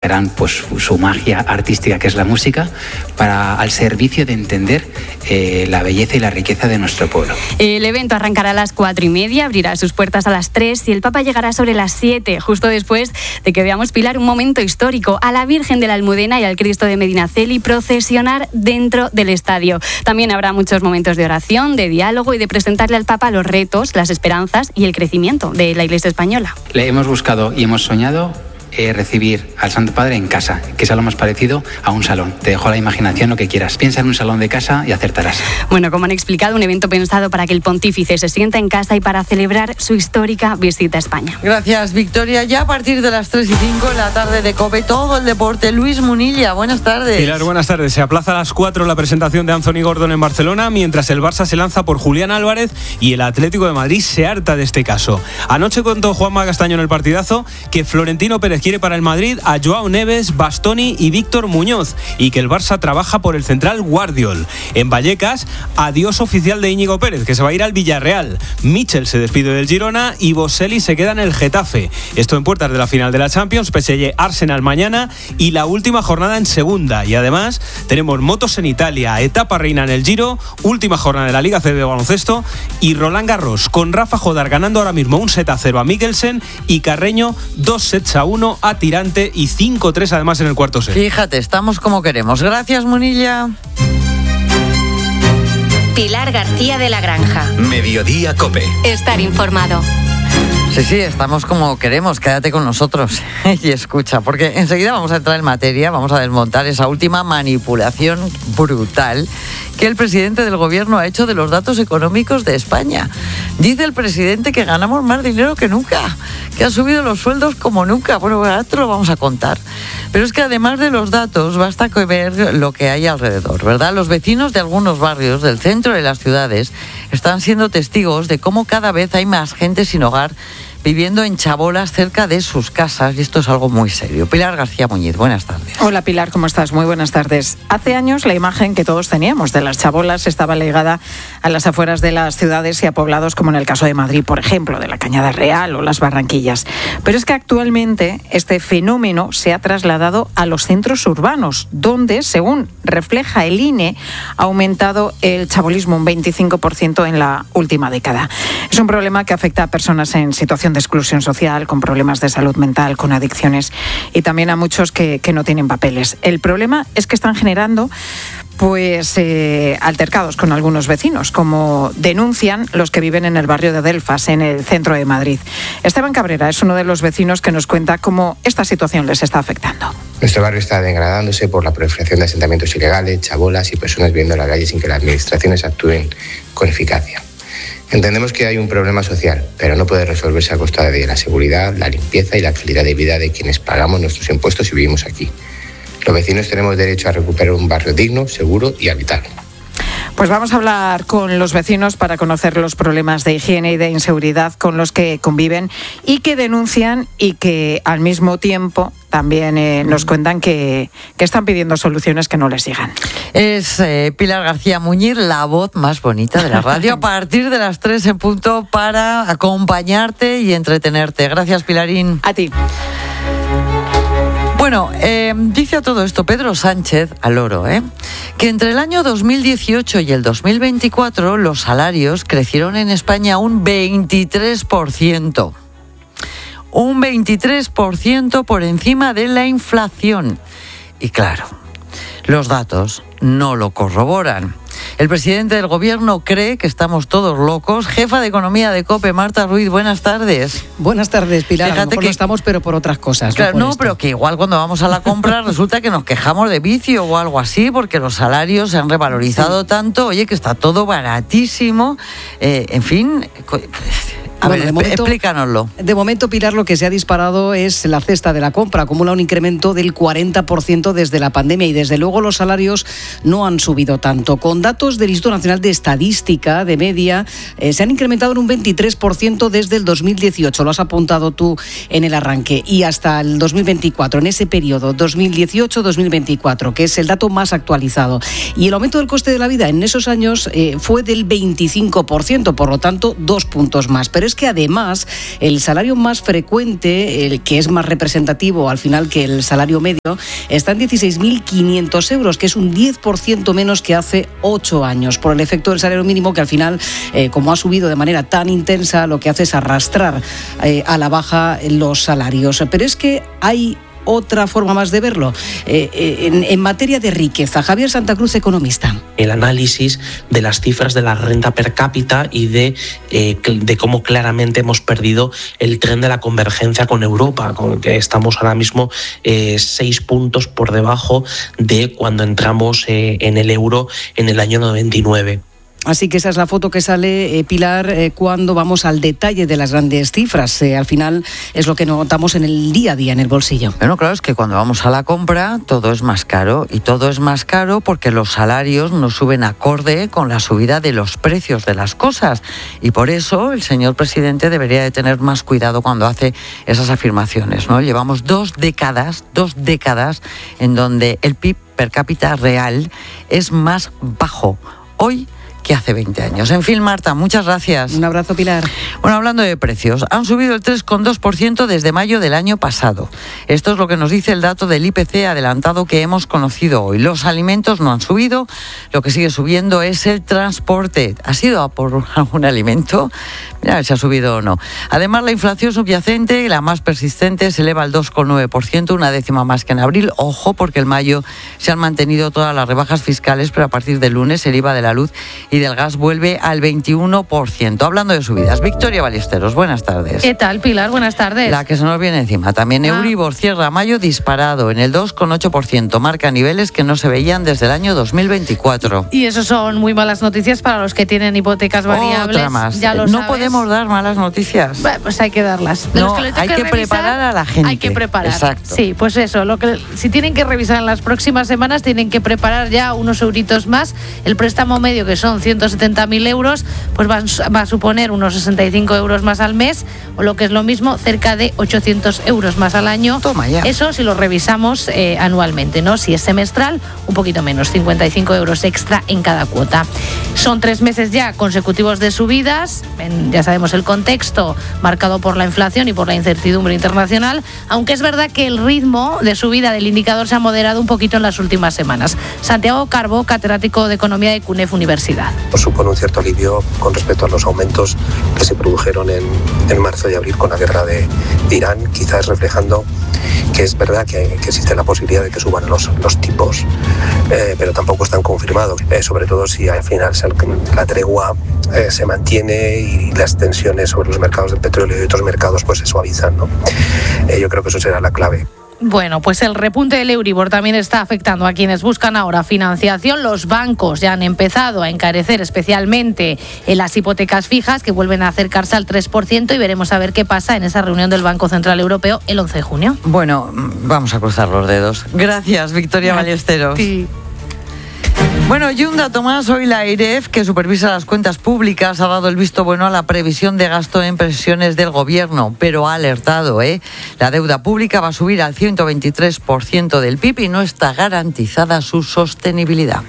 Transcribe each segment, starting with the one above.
pues su magia artística, que es la música, al servicio de entender la belleza y la riqueza de nuestro pueblo. El evento arrancará a las 4:30, abrirá sus puertas a las 3 y el Papa llegará sobre las 7, justo después de que veamos, Pilar, un momento histórico: a la Virgen de la Almudena y al Cristo de Medinaceli procesionar dentro del estadio. También habrá muchos momentos de oración, de diálogo y de presentarle al Papa los retos, las esperanzas y el crecimiento de la Iglesia española. Le hemos buscado y hemos soñado recibir al Santo Padre en casa, que es algo más parecido a un salón. Te dejo a la imaginación lo que quieras. Piensa en un salón de casa y acertarás. Bueno, como han explicado, un evento pensado para que el pontífice se sienta en casa y para celebrar su histórica visita a España. Gracias, Victoria. Ya a partir de las 3:05 en la tarde de COPE, todo el deporte. Luis Munilla, buenas tardes. Pilar, buenas tardes. Se aplaza a las 4 la presentación de Anthony Gordon en Barcelona, mientras el Barça se lanza por Julián Álvarez y el Atlético de Madrid se harta de este caso. Anoche contó Juanma Castaño en el partidazo que Florentino Pérez quiere para el Madrid a Joao Neves, Bastoni y Víctor Muñoz, y que el Barça trabaja por el central Guardiol. En Vallecas, adiós oficial de Íñigo Pérez, que se va a ir al Villarreal. Michel se despide del Girona y Boselli se queda en el Getafe. Esto en puertas de la final de la Champions, PSG Arsenal mañana y la última jornada en segunda. Y además tenemos motos en Italia, etapa reina en el Giro, última jornada de la Liga CB de baloncesto y Roland Garros, con Rafa Jodar ganando ahora mismo 1-0 a Mikkelsen y Carreño 2-1 a Tirante y 5-3 además en el cuarto set. Fíjate, estamos como queremos. Gracias, Munilla. Pilar García de la Granja. Mediodía COPE. Estar informado. Sí, estamos como queremos. Quédate con nosotros y escucha, porque enseguida vamos a entrar en materia, vamos a desmontar esa última manipulación brutal que el presidente del gobierno ha hecho de los datos económicos de España. Dice el presidente que ganamos más dinero que nunca, que han subido los sueldos como nunca. Bueno, ahora te lo vamos a contar. Pero es que además de los datos, basta con ver lo que hay alrededor, ¿verdad? Los vecinos de algunos barrios del centro de las ciudades están siendo testigos de cómo cada vez hay más gente sin hogar viviendo en chabolas cerca de sus casas, y esto es algo muy serio. Pilar García Muñiz, buenas tardes. Hola Pilar, ¿cómo estás? Muy buenas tardes. Hace años la imagen que todos teníamos de las chabolas estaba ligada a las afueras de las ciudades y a poblados como en el caso de Madrid, por ejemplo, de la Cañada Real o las Barranquillas. Pero es que actualmente este fenómeno se ha trasladado a los centros urbanos, donde, según refleja el INE, ha aumentado el chabolismo un 25% en la última década. Es un problema que afecta a personas en situación de exclusión social, con problemas de salud mental, con adicciones y también a muchos que no tienen papeles. El problema es que están generando altercados con algunos vecinos, como denuncian los que viven en el barrio de Delfas, en el centro de Madrid. Esteban Cabrera es uno de los vecinos que nos cuenta cómo esta situación les está afectando. Nuestro barrio está degradándose por la proliferación de asentamientos ilegales, chabolas y personas viviendo en la calle sin que las administraciones actúen con eficacia. Entendemos que hay un problema social, pero no puede resolverse a costa de la seguridad, la limpieza y la calidad de vida de quienes pagamos nuestros impuestos y vivimos aquí. Los vecinos tenemos derecho a recuperar un barrio digno, seguro y habitable. Pues vamos a hablar con los vecinos para conocer los problemas de higiene y de inseguridad con los que conviven y que denuncian, y que al mismo tiempo también nos cuentan que están pidiendo soluciones que no les llegan. Es Pilar García Muñiz, la voz más bonita de la radio, a partir de las 3 en punto, para acompañarte y entretenerte. Gracias, Pilarín. A ti. Bueno, dice a todo esto Pedro Sánchez, al loro, que entre el año 2018 y el 2024 los salarios crecieron en España un 23%. Un 23% por encima de la inflación. Y claro, los datos no lo corroboran. El presidente del gobierno cree que estamos todos locos. Jefa de Economía de COPE, Marta Ruiz, buenas tardes. Buenas tardes, Pilar. Fíjate a lo mejor que no estamos, pero por otras cosas. Claro, no, pero que igual cuando vamos a la compra resulta que nos quejamos de vicio o algo así, porque los salarios se han revalorizado tanto. Oye, que está todo baratísimo. En fin... A ver, explícanoslo. De momento, Pilar, lo que se ha disparado es la cesta de la compra. Acumula un incremento del 40% desde la pandemia, y desde luego los salarios no han subido tanto. Con datos del Instituto Nacional de Estadística, de media, se han incrementado en un 23% desde el 2018. Lo has apuntado tú en el arranque. Y hasta el 2024, en ese periodo, 2018-2024, que es el dato más actualizado. Y el aumento del coste de la vida en esos años fue del 25%, por lo tanto, 2 puntos más. Pero es que además el salario más frecuente, el que es más representativo al final que el salario medio, está en 16.500 euros, que es un 10% menos que hace 8 años, por el efecto del salario mínimo, que al final, como ha subido de manera tan intensa, lo que hace es arrastrar a la baja los salarios. Pero es que hay otra forma más de verlo. En materia de riqueza, Javier Santa Cruz, economista. El análisis de las cifras de la renta per cápita y de cómo claramente hemos perdido el tren de la convergencia con Europa, con que estamos ahora mismo 6 puntos por debajo de cuando entramos en el euro en el año 99. Así que esa es la foto que sale, Pilar, cuando vamos al detalle de las grandes cifras. Al final es lo que notamos en el día a día, en el bolsillo. Bueno, claro, es que cuando vamos a la compra todo es más caro, y todo es más caro porque los salarios no suben acorde con la subida de los precios de las cosas. Y por eso el señor presidente debería de tener más cuidado cuando hace esas afirmaciones, ¿no? Llevamos 2 décadas en donde el PIB per cápita real es más bajo hoy que hace 20 años. En fin, Marta, muchas gracias. Un abrazo, Pilar. Bueno, hablando de precios, han subido el 3,2% desde mayo del año pasado. Esto es lo que nos dice el dato del IPC adelantado que hemos conocido hoy. Los alimentos no han subido, lo que sigue subiendo es el transporte. ¿Has ido a por algún alimento? Mira a ver si ha subido o no. Además, la inflación subyacente, la más persistente, se eleva al 2,9%, una décima más que en abril. Ojo, porque en mayo se han mantenido todas las rebajas fiscales, pero a partir del lunes el IVA de la luz y del gas vuelve al 21%. Hablando de subidas, Victoria Ballesteros, buenas tardes. ¿Qué tal, Pilar? Buenas tardes. La que se nos viene encima. También Euribor cierra mayo disparado en el 2,8%. Marca niveles que no se veían desde el año 2024. Y eso son muy malas noticias para los que tienen hipotecas variables. Otra más. Ya lo no sabes. Podemos dar malas noticias. Bueno, pues hay que darlas. No, hay que preparar a la gente. Hay que preparar. Exacto. Sí, pues eso. Si tienen que revisar en las próximas semanas, tienen que preparar ya unos euritos más. El préstamo medio, que son 170.000 euros, pues va a suponer unos 65 euros más al mes, o lo que es lo mismo, cerca de 800 euros más al año. Toma ya. Eso si lo revisamos anualmente, ¿no? Si es semestral, un poquito menos, 55 euros extra en cada cuota. Son 3 meses ya consecutivos de subidas. Ya sabemos el contexto marcado por la inflación y por la incertidumbre internacional, aunque es verdad que el ritmo de subida del indicador se ha moderado un poquito en las últimas semanas. Santiago Carbo, catedrático de Economía de CUNEF Universidad. Supone un cierto alivio con respecto a los aumentos que se produjeron en marzo y abril con la guerra de Irán, quizás reflejando que es verdad que existe la posibilidad de que suban los tipos, pero tampoco están confirmados, sobre todo si al final la tregua se mantiene y las tensiones sobre los mercados del petróleo y otros mercados pues se suavizan, ¿no? Yo creo que eso será la clave. Bueno, pues el repunte del Euribor también está afectando a quienes buscan ahora financiación. Los bancos ya han empezado a encarecer especialmente en las hipotecas fijas, que vuelven a acercarse al 3%, y veremos a ver qué pasa en esa reunión del Banco Central Europeo el 11 de junio. Bueno, vamos a cruzar los dedos. Gracias, Victoria Ballesteros. Sí. Bueno, y un dato más, hoy la AIREF, que supervisa las cuentas públicas, ha dado el visto bueno a la previsión de gasto en pensiones del gobierno, pero ha alertado, la deuda pública va a subir al 123% del PIB y no está garantizada su sostenibilidad.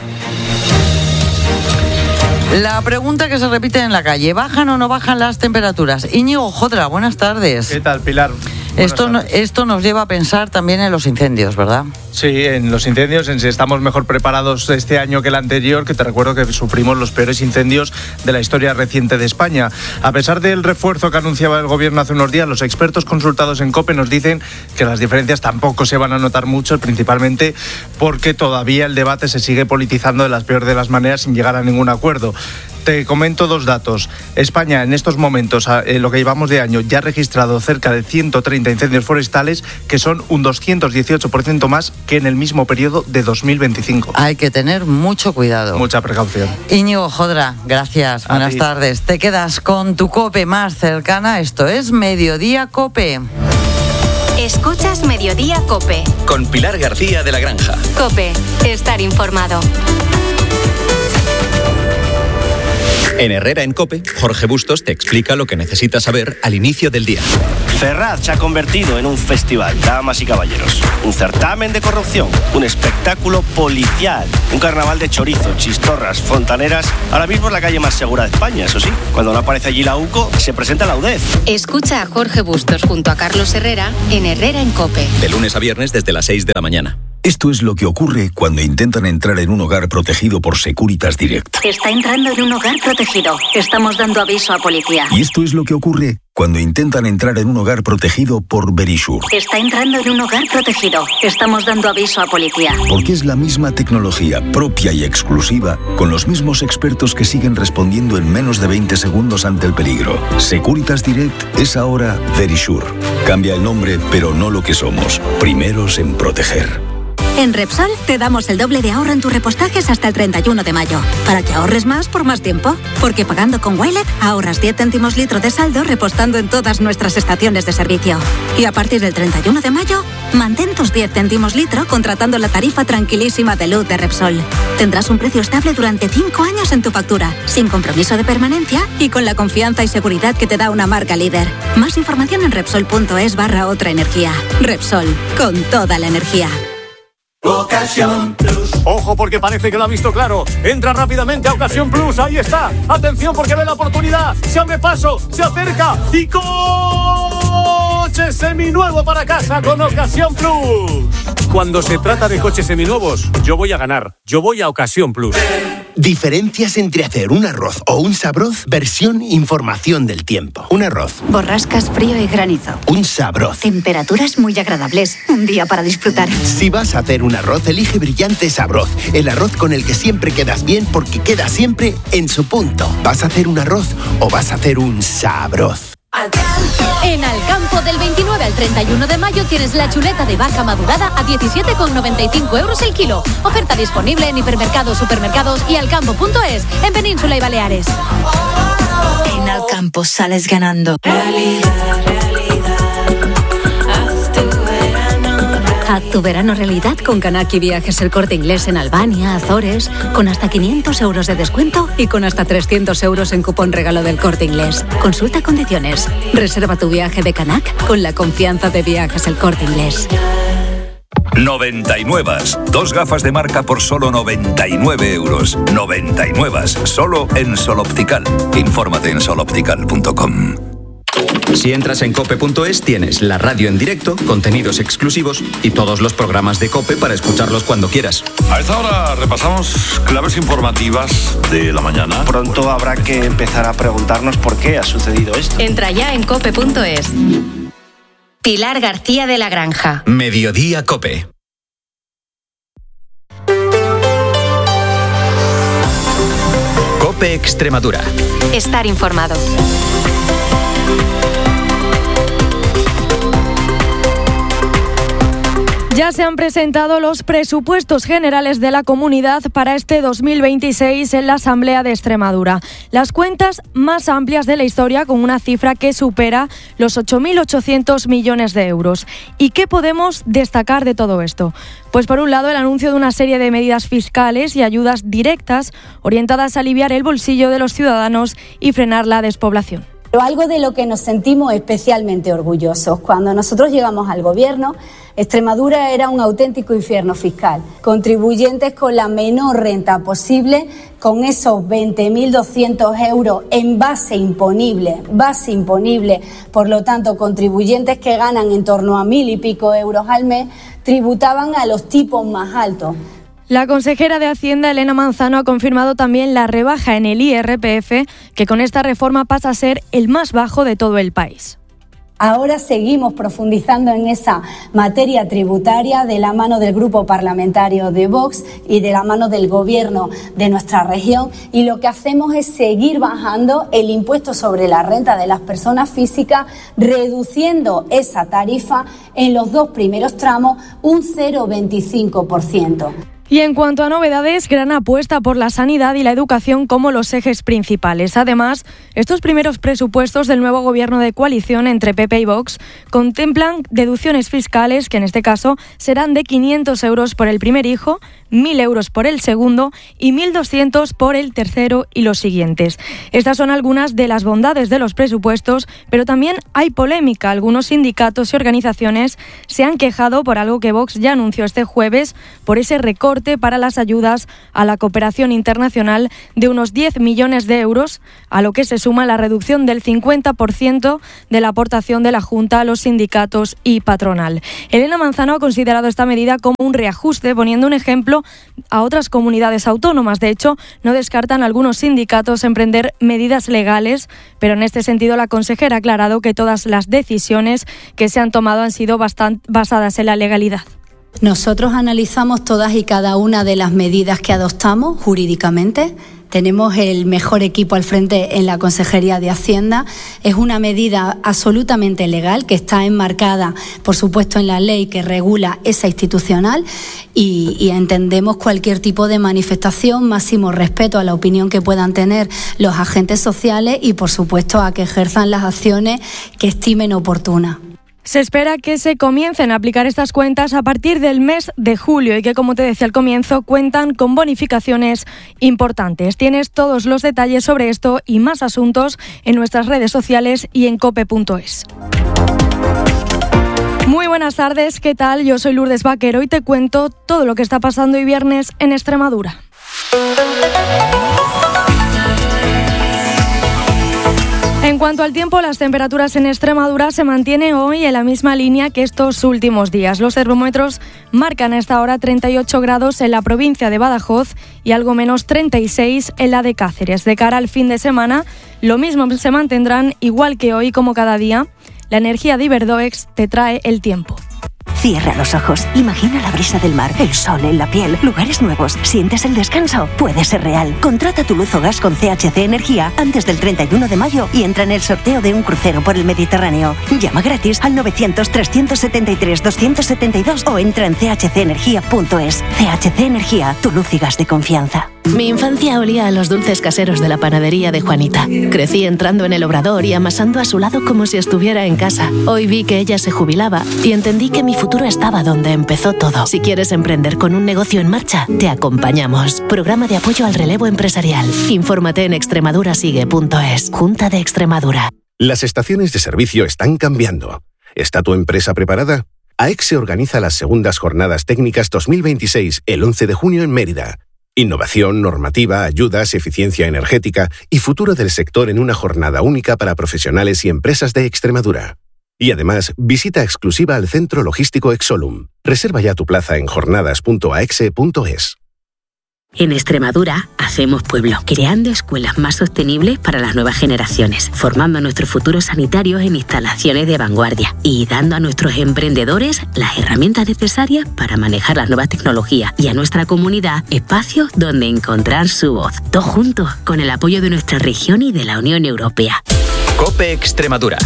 La pregunta que se repite en la calle, ¿bajan o no bajan las temperaturas? Íñigo Jodra, buenas tardes. ¿Qué tal, Pilar? Esto nos lleva a pensar también en los incendios, ¿verdad? Sí, en los incendios, en si estamos mejor preparados este año que el anterior, que te recuerdo que sufrimos los peores incendios de la historia reciente de España. A pesar del refuerzo que anunciaba el gobierno hace unos días, los expertos consultados en COPE nos dicen que las diferencias tampoco se van a notar mucho, principalmente porque todavía el debate se sigue politizando de las peores de las maneras sin llegar a ningún acuerdo. Te comento 2 datos. España en estos momentos, en lo que llevamos de año, ya ha registrado cerca de 130 incendios forestales, que son un 218% más que en el mismo periodo de 2025. Hay que tener mucho cuidado. Mucha precaución. Íñigo Jodra, gracias. Buenas tardes. Te quedas con tu COPE más cercana. Esto es Mediodía COPE. Escuchas Mediodía COPE. Con Pilar García de la Granja. COPE. Estar informado. En Herrera en COPE, Jorge Bustos te explica lo que necesitas saber al inicio del día. Ferraz se ha convertido en un festival, damas y caballeros. Un certamen de corrupción, un espectáculo policial, un carnaval de chorizo, chistorras, fontaneras. Ahora mismo es la calle más segura de España, eso sí. Cuando no aparece allí la UCO, se presenta la UDEF. Escucha a Jorge Bustos junto a Carlos Herrera en Herrera en COPE. De lunes a viernes desde las 6 de la mañana. Esto es lo que ocurre cuando intentan entrar en un hogar protegido por Securitas Direct. Está entrando en un hogar protegido. Estamos dando aviso a policía. Y esto es lo que ocurre cuando intentan entrar en un hogar protegido por Verisure. Está entrando en un hogar protegido. Estamos dando aviso a policía. Porque es la misma tecnología propia y exclusiva, con los mismos expertos que siguen respondiendo en menos de 20 segundos ante el peligro. Securitas Direct es ahora Verisure. Cambia el nombre, pero no lo que somos. Primeros en proteger. En Repsol te damos el doble de ahorro en tus repostajes hasta el 31 de mayo, para que ahorres más por más tiempo. Porque pagando con Wilet ahorras 10 céntimos litro de saldo repostando en todas nuestras estaciones de servicio. Y a partir del 31 de mayo, mantén tus 10 céntimos litro contratando la tarifa tranquilísima de luz de Repsol. Tendrás un precio estable durante 5 años en tu factura, sin compromiso de permanencia y con la confianza y seguridad que te da una marca líder. Más información en Repsol.es/otra energía. Repsol, con toda la energía. Ocasión Plus. Ojo, porque parece que lo ha visto claro. Entra rápidamente a Ocasión Plus. Ahí está. Atención, porque ve la oportunidad. Se abre paso, se acerca y coche seminuevo para casa con Ocasión Plus. Cuando se trata de coches seminuevos, yo voy a ganar. Yo voy a Ocasión Plus. Diferencias entre hacer un arroz o un sabroz, versión información del tiempo. Un arroz. Borrascas, frío y granizo. Un sabroz. Temperaturas muy agradables. Un día para disfrutar. Si vas a hacer un arroz, elige Brillante Sabroz. El arroz con el que siempre quedas bien porque queda siempre en su punto. ¿Vas a hacer un arroz o vas a hacer un sabroz? En Alcampo, del 29 al 31 de mayo tienes la chuleta de vaca madurada a 17,95 euros el kilo. Oferta disponible en hipermercados, supermercados y alcampo.es, en Península y Baleares. En Alcampo sales ganando. Haz tu verano realidad con Kanaki Viajes El Corte Inglés en Albania, Azores, con hasta 500 euros de descuento y con hasta 300 euros en cupón regalo del Corte Inglés. Consulta condiciones. Reserva tu viaje de Canac con la confianza de Viajes El Corte Inglés. 99. 2 gafas de marca por solo 99 euros. 99. Solo en Sol Optical. Infórmate en soloptical.com. Si entras en cope.es tienes la radio en directo, contenidos exclusivos y todos los programas de COPE para escucharlos cuando quieras. A esta hora repasamos claves informativas de la mañana. Pronto habrá que empezar a preguntarnos por qué ha sucedido esto. Entra ya en cope.es. Pilar García de la Granja. Mediodía COPE. COPE Extremadura. Estar informado. Ya se han presentado los presupuestos generales de la comunidad para este 2026 en la Asamblea de Extremadura. Las cuentas más amplias de la historia, con una cifra que supera los 8.800 millones de euros. ¿Y qué podemos destacar de todo esto? Pues por un lado, el anuncio de una serie de medidas fiscales y ayudas directas orientadas a aliviar el bolsillo de los ciudadanos y frenar la despoblación. Pero algo de lo que nos sentimos especialmente orgullosos. Cuando nosotros llegamos al gobierno, Extremadura era un auténtico infierno fiscal. Contribuyentes con la menor renta posible, con esos 20.200 euros en base imponible. Por lo tanto, contribuyentes que ganan en torno a 1.000 y pico euros al mes, tributaban a los tipos más altos. La consejera de Hacienda, Elena Manzano, ha confirmado también la rebaja en el IRPF, que con esta reforma pasa a ser el más bajo de todo el país. Ahora seguimos profundizando en esa materia tributaria de la mano del grupo parlamentario de Vox y de la mano del gobierno de nuestra región, y lo que hacemos es seguir bajando el impuesto sobre la renta de las personas físicas, reduciendo esa tarifa en los 2 primeros tramos un 0,25%. Y en cuanto a novedades, gran apuesta por la sanidad y la educación como los ejes principales. Además, estos primeros presupuestos del nuevo gobierno de coalición entre PP y Vox contemplan deducciones fiscales que en este caso serán de 500 euros por el primer hijo, 1.000 euros por el segundo y 1.200 por el tercero y los siguientes. Estas son algunas de las bondades de los presupuestos, pero también hay polémica. Algunos sindicatos y organizaciones se han quejado por algo que Vox ya anunció este jueves, por ese recorte para las ayudas a la cooperación internacional de unos 10 millones de euros, a lo que se suma la reducción del 50% de la aportación de la Junta a los sindicatos y patronal. Elena Manzano ha considerado esta medida como un reajuste, poniendo un ejemplo a otras comunidades autónomas. De hecho, no descartan algunos sindicatos emprender medidas legales, pero en este sentido la consejera ha aclarado que todas las decisiones que se han tomado han sido basadas en la legalidad. Nosotros analizamos todas y cada una de las medidas que adoptamos jurídicamente. Tenemos el mejor equipo al frente en la Consejería de Hacienda. Es una medida absolutamente legal que está enmarcada, por supuesto, en la ley que regula esa institucional y entendemos cualquier tipo de manifestación, máximo respeto a la opinión que puedan tener los agentes sociales y, por supuesto, a que ejerzan las acciones que estimen oportunas. Se espera que se comiencen a aplicar estas cuentas a partir del mes de julio y que, como te decía al comienzo, cuentan con bonificaciones importantes. Tienes todos los detalles sobre esto y más asuntos en nuestras redes sociales y en cope.es. Muy buenas tardes, ¿qué tal? Yo soy Lourdes Vaquero y te cuento todo lo que está pasando hoy viernes en Extremadura. En cuanto al tiempo, las temperaturas en Extremadura se mantienen hoy en la misma línea que estos últimos días. Los termómetros marcan a esta hora 38 grados en la provincia de Badajoz y algo menos 36 en la de Cáceres. De cara al fin de semana, lo mismo se mantendrán igual que hoy como cada día. La energía de Iberdoex te trae el tiempo. Cierra los ojos, imagina la brisa del mar, el sol en la piel, lugares nuevos, ¿sientes el descanso? Puede ser real. Contrata tu luz o gas con CHC Energía antes del 31 de mayo y entra en el sorteo de un crucero por el Mediterráneo. Llama gratis al 900-373-272 o entra en chcenergia.es. CHC Energía, tu luz y gas de confianza. Mi infancia olía a los dulces caseros de la panadería de Juanita. Crecí entrando en el obrador y amasando a su lado como si estuviera en casa. Hoy vi que ella se jubilaba y entendí que mi futuro estaba donde empezó todo. Si quieres emprender con un negocio en marcha, te acompañamos. Programa de apoyo al relevo empresarial. Infórmate en extremadurasigue.es. Junta de Extremadura. Las estaciones de servicio están cambiando. ¿Está tu empresa preparada? AEXE organiza las segundas jornadas técnicas 2026 el 11 de junio en Mérida. Innovación, normativa, ayudas, eficiencia energética y futuro del sector en una jornada única para profesionales y empresas de Extremadura. Y además, visita exclusiva al Centro Logístico Exolum. Reserva ya tu plaza en jornadas.aexe.es. En Extremadura hacemos pueblo, creando escuelas más sostenibles para las nuevas generaciones, formando a nuestros futuros sanitarios en instalaciones de vanguardia y dando a nuestros emprendedores las herramientas necesarias para manejar las nuevas tecnologías y a nuestra comunidad espacios donde encontrar su voz. Todos juntos, con el apoyo de nuestra región y de la Unión Europea. COPE Extremadura.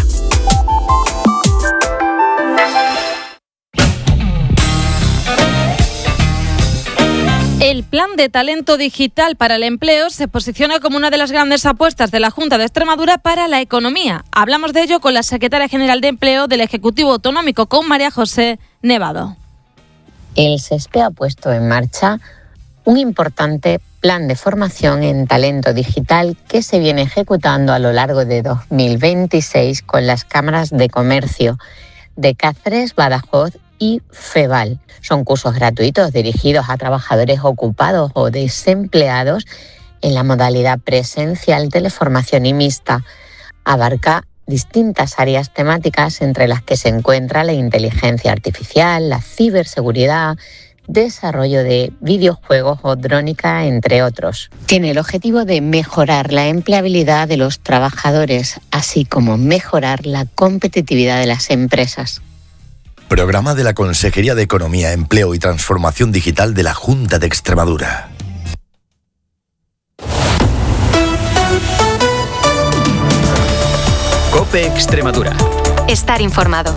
El Plan de Talento Digital para el Empleo se posiciona como una de las grandes apuestas de la Junta de Extremadura para la economía. Hablamos de ello con la secretaria general de Empleo del Ejecutivo Autonómico, con María José Nevado. El SESPE ha puesto en marcha un importante plan de formación en talento digital que se viene ejecutando a lo largo de 2026 con las cámaras de comercio de Cáceres, Badajoz y FEVAL. Son cursos gratuitos dirigidos a trabajadores ocupados o desempleados en la modalidad presencial, teleformación y mixta. Abarca distintas áreas temáticas entre las que se encuentra la inteligencia artificial, la ciberseguridad, desarrollo de videojuegos o drónica, entre otros. Tiene el objetivo de mejorar la empleabilidad de los trabajadores, así como mejorar la competitividad de las empresas. Programa de la Consejería de Economía, Empleo y Transformación Digital de la Junta de Extremadura. COPE Extremadura. Estar informado.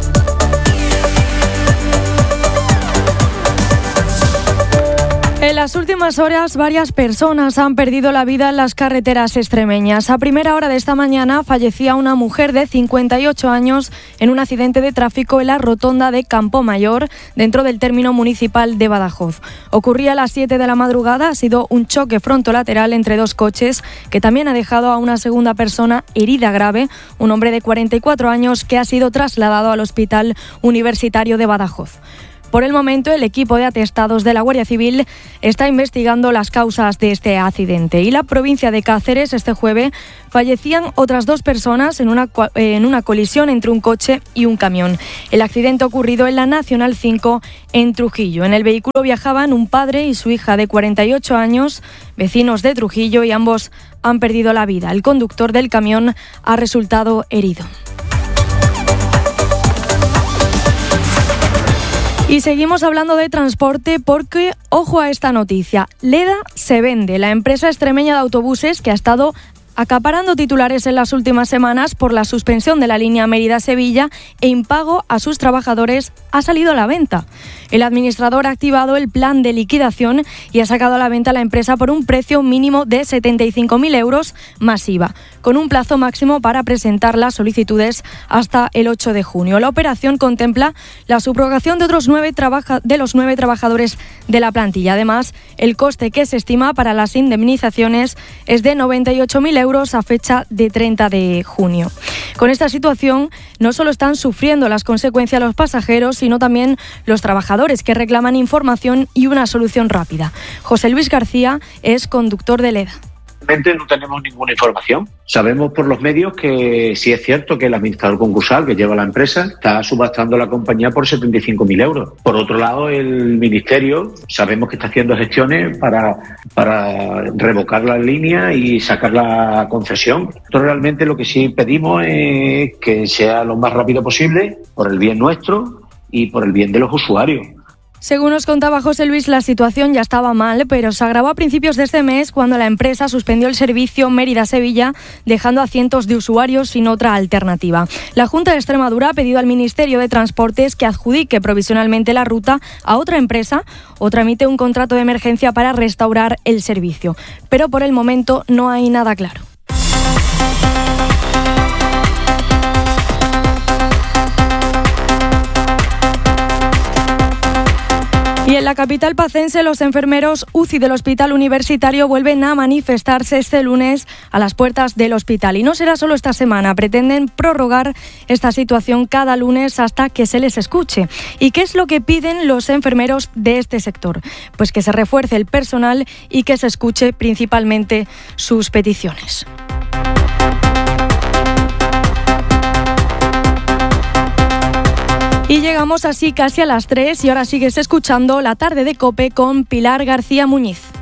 En las últimas horas, varias personas han perdido la vida en las carreteras extremeñas. A primera hora de esta mañana fallecía una mujer de 58 años en un accidente de tráfico en la rotonda de Campomayor, dentro del término municipal de Badajoz. Ocurría a las 7 de la madrugada, ha sido un choque frontolateral entre dos coches que también ha dejado a una segunda persona herida grave, un hombre de 44 años que ha sido trasladado al Hospital Universitario de Badajoz. Por el momento, el equipo de atestados de la Guardia Civil está investigando las causas de este accidente. Y la provincia de Cáceres, este jueves, fallecían otras dos personas en una colisión entre un coche y un camión. El accidente ocurrido en la Nacional 5 en Trujillo. En el vehículo viajaban un padre y su hija de 48 años, vecinos de Trujillo, y ambos han perdido la vida. El conductor del camión ha resultado herido. Y seguimos hablando de transporte porque, ojo a esta noticia, Leda se vende, la empresa extremeña de autobuses que ha estado acaparando titulares en las últimas semanas por la suspensión de la línea Mérida-Sevilla e impago a sus trabajadores, ha salido a la venta. El administrador ha activado el plan de liquidación y ha sacado a la venta la empresa por un precio mínimo de 75.000 euros más IVA, con un plazo máximo para presentar las solicitudes hasta el 8 de junio. La operación contempla la subrogación de los 9 trabajadores de la plantilla. Además, el coste que se estima para las indemnizaciones es de 98.000 euros a fecha de 30 de junio. Con esta situación, no solo están sufriendo las consecuencias los pasajeros, sino también los trabajadores que reclaman información y una solución rápida. José Luis García es conductor de Leda. No tenemos ninguna información. Sabemos por los medios que sí es cierto que el administrador concursal que lleva la empresa está subastando la compañía por 75.000 euros. Por otro lado, el ministerio sabemos que está haciendo gestiones para revocar la línea y sacar la concesión. Nosotros realmente lo que sí pedimos es que sea lo más rápido posible por el bien nuestro y por el bien de los usuarios. Según nos contaba José Luis, la situación ya estaba mal, pero se agravó a principios de este mes cuando la empresa suspendió el servicio Mérida-Sevilla, dejando a cientos de usuarios sin otra alternativa. La Junta de Extremadura ha pedido al Ministerio de Transportes que adjudique provisionalmente la ruta a otra empresa o tramite un contrato de emergencia para restaurar el servicio. Pero por el momento no hay nada claro. Y en la capital pacense, los enfermeros UCI del Hospital Universitario vuelven a manifestarse este lunes a las puertas del hospital. Y no será solo esta semana, pretenden prorrogar esta situación cada lunes hasta que se les escuche. ¿Y qué es lo que piden los enfermeros de este sector? Pues que se refuerce el personal y que se escuche principalmente sus peticiones. Y llegamos así casi a las 3 y ahora sigues escuchando La Tarde de COPE con Pilar García Muñiz.